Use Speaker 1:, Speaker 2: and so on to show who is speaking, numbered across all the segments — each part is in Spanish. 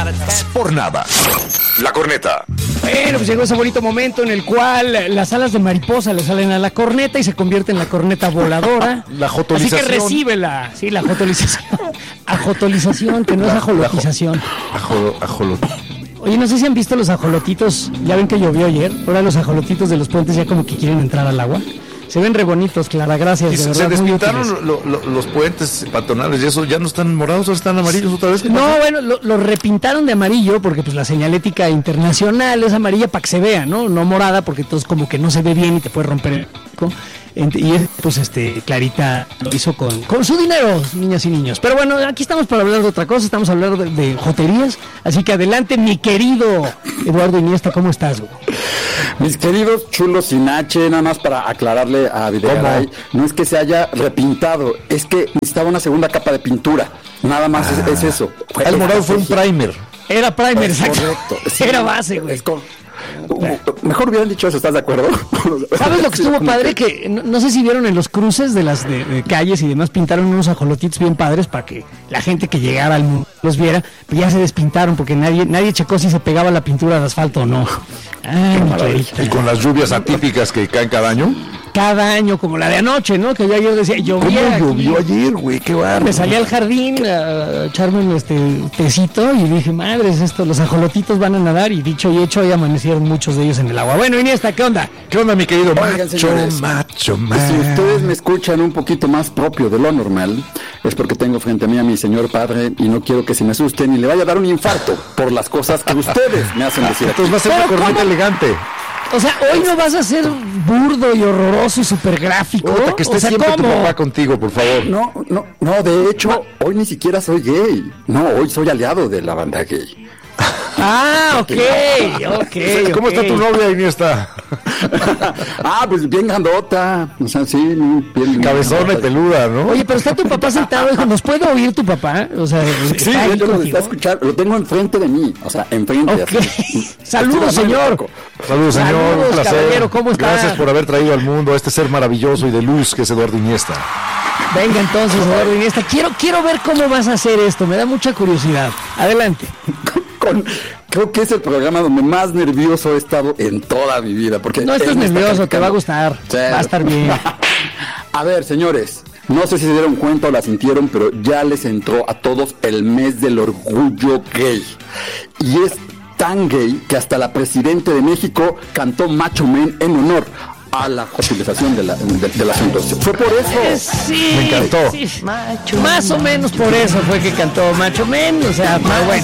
Speaker 1: por nada. La corneta.
Speaker 2: Bueno, pues llegó ese bonito momento en el cual las alas de mariposa le salen a la corneta y se convierte en la corneta voladora.
Speaker 1: La jotolización.
Speaker 2: Así que recíbela. Sí, la jotolización. Ajotolización, que no es ajolotización. Oye, no sé si han visto los ajolotitos. Ya ven que llovió ayer. Ahora los ajolotitos de los puentes ya como que quieren entrar al agua. Se ven re bonitos, Clara, gracias.
Speaker 1: Y
Speaker 2: de
Speaker 1: se
Speaker 2: verdad,
Speaker 1: despintaron los puentes peatonales y eso, ya no están morados, ahora están amarillos otra vez.
Speaker 2: No, bueno, lo repintaron de amarillo porque pues la señalética internacional es amarilla para que se vea, ¿no? No morada porque entonces como que no se ve bien y te puede romper el pico. Y pues Clarita lo hizo con su dinero, niñas y niños. Pero bueno, aquí estamos para hablar de otra cosa, estamos hablando de joterías. Así que adelante, mi querido Eduardo Iniesta, ¿cómo estás, güey?
Speaker 3: Mis queridos chulos sin H, nada más para aclararle a Videgaray, no es que se haya repintado, es que necesitaba una segunda capa de pintura. Nada más es eso.
Speaker 1: El morado fue un primer.
Speaker 2: Era primer, exacto.
Speaker 3: Correcto. Sí,
Speaker 2: era base, güey.
Speaker 3: Mejor hubieran dicho eso, ¿estás de acuerdo?
Speaker 2: ¿Sabes lo que estuvo padre? Que no sé si vieron en los cruces de las de calles y demás, pintaron unos ajolotitos bien padres para que la gente que llegara al mundo los viera, pero ya se despintaron porque nadie checó si se pegaba la pintura al asfalto o no. Ay, mi Clarita.
Speaker 1: Y con las lluvias atípicas que caen cada año.
Speaker 2: Cada año, como la de anoche, ¿no? Que yo decía, llovía.
Speaker 1: ¿Cómo llovió ayer, güey? Qué bárbaro.
Speaker 2: Me salí al jardín a echarme un tecito y dije, madres, los ajolotitos van a nadar, y dicho y hecho, ahí amanecieron muchos de ellos en el agua. Bueno, Iniesta, ¿qué onda?
Speaker 1: ¿Qué onda, mi querido
Speaker 3: macho? Si ustedes me escuchan un poquito más propio de lo normal, es porque tengo frente a mí a mi señor padre y no quiero que se me asusten y le vaya a dar un infarto por las cosas que ustedes me hacen decir.
Speaker 1: Entonces va a ser una corneta elegante.
Speaker 2: O sea, hoy no vas a ser burdo y horroroso y súper gráfico.
Speaker 1: Que esté siempre tu papá contigo, por favor.
Speaker 3: No, de hecho, hoy ni siquiera soy gay. No, hoy soy aliado de la banda gay.
Speaker 2: Ah, ok.
Speaker 1: ¿Cómo está tu novia, Iniesta?
Speaker 3: Pues bien grandota. O sea, sí, bien
Speaker 1: cabezona y peluda, ¿no?
Speaker 2: Oye, pero está tu papá sentado, hijo. ¿Nos puede oír tu papá? O sea,
Speaker 3: sí, yo lo está escuchando. Lo tengo enfrente de mí. O sea, enfrente.
Speaker 2: Okay. Saludos, señor.
Speaker 1: Saludos, señor.
Speaker 2: Saludos, un placer. Caballero, ¿cómo está?
Speaker 1: Gracias por haber traído al mundo a este ser maravilloso y de luz que es Eduardo Iniesta.
Speaker 2: Venga entonces, Eduardo Iniesta. Quiero ver cómo vas a hacer esto. Me da mucha curiosidad. Adelante.
Speaker 3: Creo que es el programa donde más nervioso he estado en toda mi vida. Porque
Speaker 2: no estés nervioso, te va a gustar. Sí. Va a estar bien.
Speaker 3: A ver, señores, no sé si se dieron cuenta o la sintieron, pero ya les entró a todos el mes del orgullo gay. Y es tan gay que hasta la presidenta de México cantó Macho Man en honor a la utilización del asunto. ¿Fue por eso?
Speaker 2: Sí,
Speaker 1: me encantó.
Speaker 2: Sí. Más o menos por eso fue que cantó Macho Man. O sea, bueno.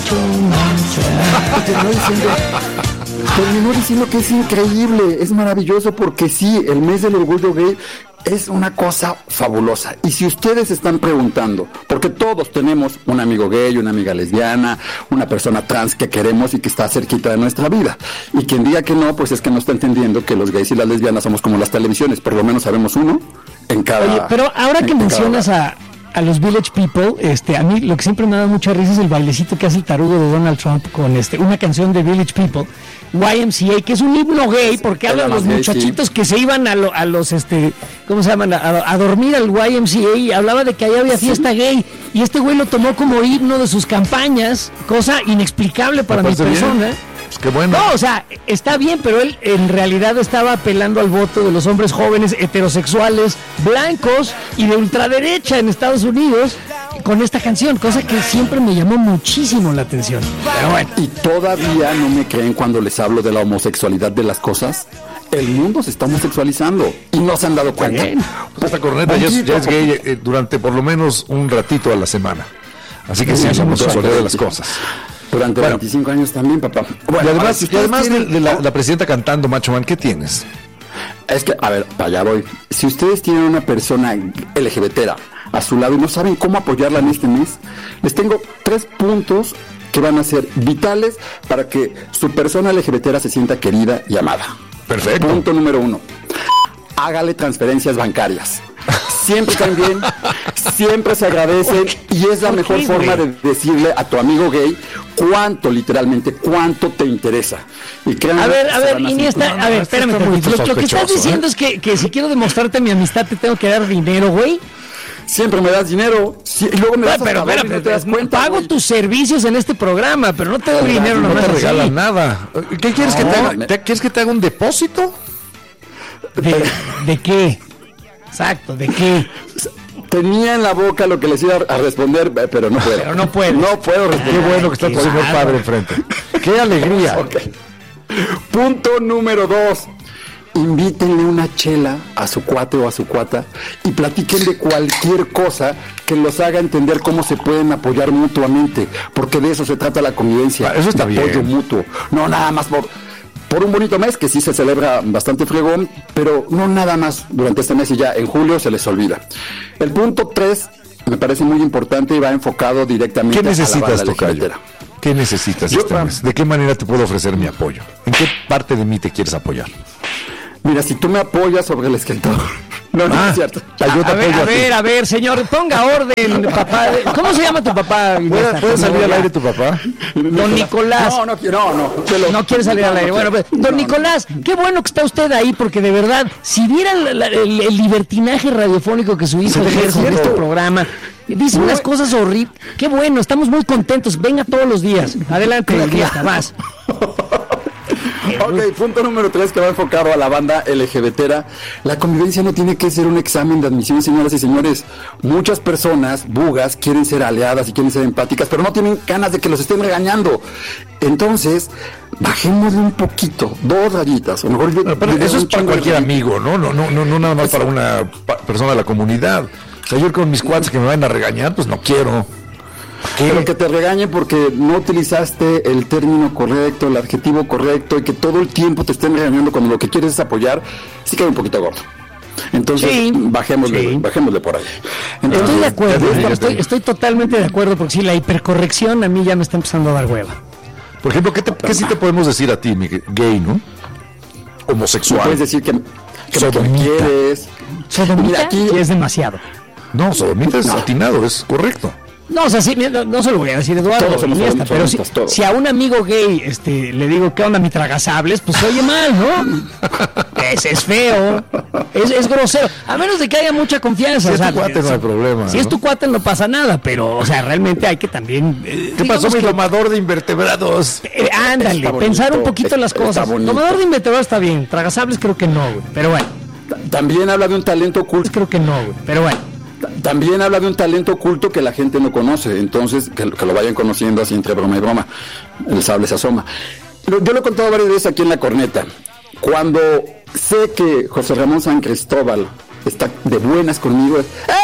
Speaker 3: Terminó diciendo que es increíble, es maravilloso, porque sí, el mes del orgullo gay es una cosa fabulosa. Y si ustedes están preguntando, porque todos tenemos un amigo gay, una amiga lesbiana, una persona trans que queremos y que está cerquita de nuestra vida, y quien diga que no, pues es que no está entendiendo que los gays y las lesbianas somos como las televisiones, por lo menos sabemos uno en cada.
Speaker 2: Oye, pero ahora que mencionas a los Village People, a mí lo que siempre me da mucha risa es el bailecito que hace el tarugo de Donald Trump con una canción de Village People, YMCA, que es un himno gay, porque habla de los muchachitos que se iban a los ¿cómo se llaman? A dormir al YMCA, y hablaba de que allá había fiesta gay, y este güey lo tomó como himno de sus campañas, cosa inexplicable para mi persona.
Speaker 1: Pues qué bueno.
Speaker 2: No, o sea, está bien, pero él en realidad estaba apelando al voto de los hombres jóvenes, heterosexuales, blancos y de ultraderecha en Estados Unidos con esta canción, cosa que siempre me llamó muchísimo la atención. Pero bueno.
Speaker 3: Y todavía no me creen cuando les hablo de la homosexualidad de las cosas. El mundo se está homosexualizando y no se han dado cuenta.
Speaker 1: Esta corneta ya es gay durante por lo menos un ratito a la semana. Así que sí, somos homosexuales de las cosas.
Speaker 3: Durante 25 años también, papá.
Speaker 1: Bueno, y además de la presidenta cantando Macho Man, ¿qué tienes?
Speaker 3: Es que, a ver, para allá voy. Si ustedes tienen una persona LGBTera a su lado y no saben cómo apoyarla en este mes, les tengo 3 puntos que van a ser vitales para que su persona LGBTera se sienta querida y amada.
Speaker 1: Perfecto.
Speaker 3: Punto número 1. Hágale transferencias bancarias. Siempre caen bien, siempre se agradecen, y es la mejor forma de decirle a tu amigo gay literalmente, cuánto te interesa. Y
Speaker 2: a ver, Iniesta, a ver, espérame. Lo que estás diciendo es que si quiero demostrarte mi amistad te tengo que dar dinero, güey.
Speaker 3: siempre me das dinero, y luego me das
Speaker 2: pero
Speaker 3: no te das cuenta.
Speaker 2: Pago tus servicios en este programa, pero no te doy dinero
Speaker 1: No
Speaker 2: nomás
Speaker 1: te regalan
Speaker 2: así.
Speaker 1: nada. ¿Qué quieres que te haga? ¿Quieres que te haga un depósito?
Speaker 2: ¿De qué? Exacto, ¿de qué?
Speaker 3: Tenía en la boca lo que les iba a responder, pero no puedo.
Speaker 2: Pero no puedo.
Speaker 3: No puedo responder.
Speaker 1: Qué bueno que está tu señor padre enfrente. ¡Qué alegría!
Speaker 3: Ok. Punto número 2. Invítenle una chela a su cuate o a su cuata y platiquen de cualquier cosa que los haga entender cómo se pueden apoyar mutuamente, porque de eso se trata la convivencia.
Speaker 1: Eso está bien.
Speaker 3: Apoyo mutuo. No nada más por un bonito mes, que sí se celebra bastante fregón, pero no nada más durante este mes y ya en julio se les olvida. El punto 3 me parece muy importante y va enfocado directamente
Speaker 1: ¿Qué necesitas,
Speaker 3: a la
Speaker 1: tocayo?
Speaker 3: LGBT.
Speaker 1: ¿Qué necesitas
Speaker 3: Yo,
Speaker 1: este mes? ¿De qué manera te puedo ofrecer mi apoyo? ¿En qué parte de mí te quieres apoyar?
Speaker 3: Mira, si tú me apoyas sobre el esquentador. No, es cierto.
Speaker 1: Yo te apoyo
Speaker 2: A ver, señor, ponga orden, papá. ¿Cómo se llama tu papá?
Speaker 1: ¿Puede salir al aire tu papá?
Speaker 2: Don Nicolás.
Speaker 3: No
Speaker 2: No quiere salir al aire. Bueno, pues, don Nicolás, qué bueno que está usted ahí, porque de verdad, si vieran el libertinaje radiofónico que su hijo ejerce en este programa, dice unas cosas horribles. Qué bueno, estamos muy contentos. Venga todos los días. Adelante, vas.
Speaker 3: Ok, punto número 3 que va enfocado a la banda LGBTera. La convivencia no tiene que ser un examen de admisión, señoras y señores. Muchas personas, bugas, quieren ser aliadas y quieren ser empáticas, pero no tienen ganas de que los estén regañando. Entonces, bajémosle un poquito, 2 rayitas. O mejor
Speaker 1: Pero eso es para cualquier amigo, ¿no? No nada más para una persona de la comunidad. O sea, yo con mis cuates que me van a regañar, pues no quiero.
Speaker 3: Pero que te regañen porque no utilizaste el término correcto, el adjetivo correcto, y que todo el tiempo te estén regañando cuando lo que quieres es apoyar, sí queda un poquito gordo. Entonces, bajémosle por ahí. Entonces,
Speaker 2: Estoy de acuerdo, estoy totalmente de acuerdo, porque sí, la hipercorrección a mí ya me está empezando a dar hueva.
Speaker 1: Por ejemplo, ¿qué sí te podemos decir a ti, gay, ¿no? Homosexual.
Speaker 3: Puedes decir que
Speaker 1: Sodomita.
Speaker 3: quieres.
Speaker 2: Sodomita
Speaker 3: Mira, aquí
Speaker 2: es demasiado.
Speaker 1: No, sodomita es atinado, es correcto.
Speaker 2: No, o sea, sí, no se lo voy a decir Eduardo,
Speaker 3: Todos somos
Speaker 2: Iniesta, pero
Speaker 3: sodomitas, todos.
Speaker 2: si a un amigo gay le digo, ¿qué onda, mi tragasables? Pues se oye mal, ¿no? Es feo, es grosero, a menos de que haya mucha confianza.
Speaker 1: Si es tu cuate no hay problema.
Speaker 2: Si es tu cuate no pasa nada, pero, o sea, realmente hay que también...
Speaker 1: ¿Qué pasó, mi domador de invertebrados?
Speaker 2: Ándale,
Speaker 3: Está bonito,
Speaker 2: pensar un poquito las
Speaker 3: está
Speaker 2: cosas.
Speaker 3: bonito.
Speaker 2: Tomador de invertebrados está bien, tragasables creo que no, güey, pero bueno.
Speaker 3: también habla de un talento oculto.
Speaker 2: Creo que no, güey, pero bueno.
Speaker 3: También habla de un talento oculto que la gente no conoce, entonces que lo vayan conociendo así entre broma y broma. El sable se asoma. Yo lo he contado varias veces aquí en La Corneta. Cuando sé que José Ramón San Cristóbal está de buenas conmigo,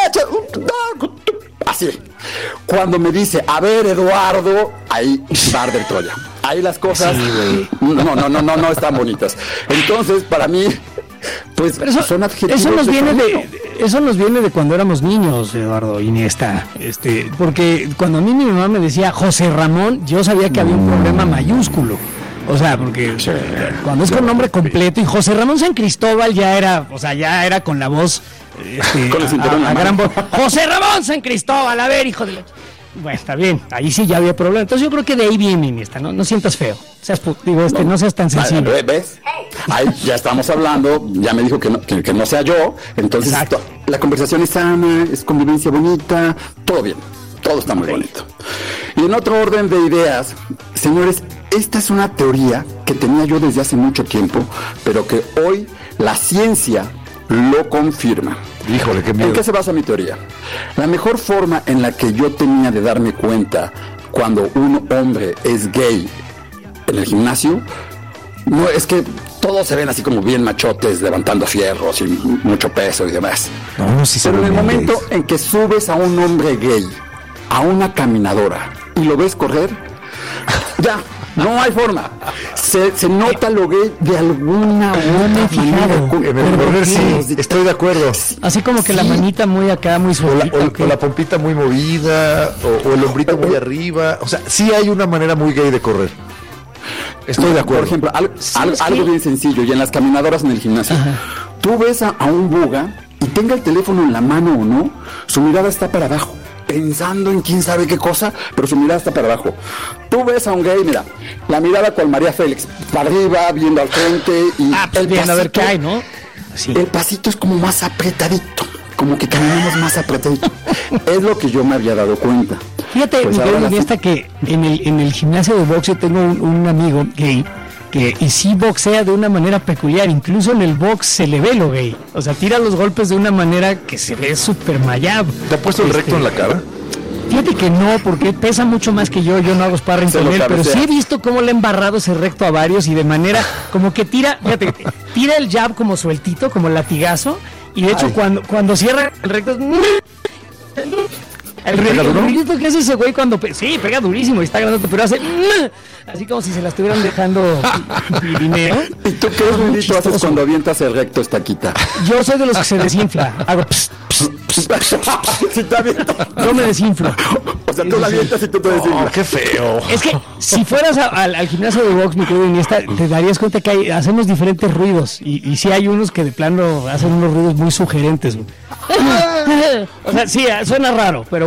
Speaker 3: así. Cuando me dice, a ver, Eduardo, ahí va de Troya. Ahí las cosas no están bonitas. Entonces, para mí, pues son adjetivos.
Speaker 2: Eso nos viene de cuando éramos niños, Eduardo Iniesta. Porque cuando a mí mi mamá me decía José Ramón, yo sabía que había un problema mayúsculo. O sea, porque cuando es con nombre completo, y José Ramón San Cristóbal ya era con la voz
Speaker 3: con el cinturón
Speaker 2: a gran voz. José Ramón San Cristóbal, a ver, hijo de la... Bueno, está bien, ahí sí ya había problema. Entonces yo creo que de ahí viene, Iniesta, no sientas feo. No seas tan sensible.
Speaker 3: ¿Ves? Ahí ya estamos hablando, ya me dijo que no sea yo, entonces la conversación es sana, es convivencia bonita, todo bien, todo está muy bonito. Y en otro orden de ideas, señores, esta es una teoría que tenía yo desde hace mucho tiempo, pero que hoy la ciencia lo confirma.
Speaker 1: Híjole, qué miedo.
Speaker 3: ¿En qué se basa mi teoría? La mejor forma en la que yo tenía de darme cuenta cuando un hombre es gay en el gimnasio, no es que todos se ven así como bien machotes, levantando fierros y mucho peso y demás. Pero en el momento en que subes a un hombre gay a una caminadora y lo ves correr, ya, no hay forma. Se nota lo gay de alguna
Speaker 1: manera. Sí, estoy de acuerdo.
Speaker 2: Así como que la manita muy acá, muy suelta.
Speaker 1: O la pompita muy movida, o el hombrito muy arriba. O sea, sí hay una manera muy gay de correr. Estoy de acuerdo.
Speaker 3: Por ejemplo, algo bien sencillo, y en las caminadoras en el gimnasio. Tú ves a un buga, y tenga el teléfono en la mano o no, su mirada está para abajo, pensando en quién sabe qué cosa, pero su mirada está para abajo. Tú ves a un gay, mira, la mirada con María Félix, para arriba, viendo al frente, y
Speaker 2: viendo a ver qué hay, ¿no? Sí.
Speaker 3: El pasito es como más apretadito, como que caminamos más apretaditos. Es lo que yo me había dado cuenta.
Speaker 2: Fíjate,
Speaker 3: Pues
Speaker 2: mi
Speaker 3: ahora
Speaker 2: querido
Speaker 3: sí.
Speaker 2: Iniesta, que en el gimnasio de box yo tengo un amigo gay y sí boxea de una manera peculiar, incluso en el box se le ve lo gay, o sea, tira los golpes de una manera que se ve súper mayab.
Speaker 1: ¿Te ha puesto el recto en la cara?
Speaker 2: Fíjate que no, porque pesa mucho más que yo no hago sparring
Speaker 3: Se
Speaker 2: con
Speaker 3: lo
Speaker 2: él, pero
Speaker 3: cabecea.
Speaker 2: sí he visto cómo le ha embarrado ese recto a varios y de manera como que tira, fíjate, tira el jab como sueltito, como latigazo, y de hecho cuando cierra el recto el ruidito que hace ese güey cuando sí, pega durísimo y está grandote, pero hace así como si se la estuvieran dejando Pirineo.
Speaker 3: ¿Y tú qué ruidito haces cuando avientas el recto estaquita?
Speaker 2: Yo soy de los que se desinfla, hago pss, pss, pss.
Speaker 3: Si te avientas.
Speaker 2: Yo me desinflo.
Speaker 3: O sea, tú la avientas y tú te decís.
Speaker 1: Oh, qué feo.
Speaker 2: Es que si fueras al gimnasio de box, mi querido Iniesta, te darías cuenta que hacemos diferentes ruidos y sí hay unos que de plano hacen unos ruidos muy sugerentes. Güey. O sea, sí, suena raro, pero